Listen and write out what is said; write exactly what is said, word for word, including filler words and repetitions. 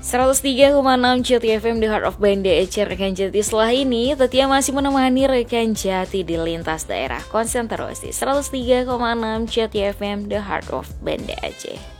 seratus tiga koma enam Jati F M The Heart of Banda Aceh. Rekan Jati, setelah ini Tetia masih menemani rekan Jati di lintas daerah. Konsen terus di seratus tiga koma enam Jati F M The Heart of Banda Aceh.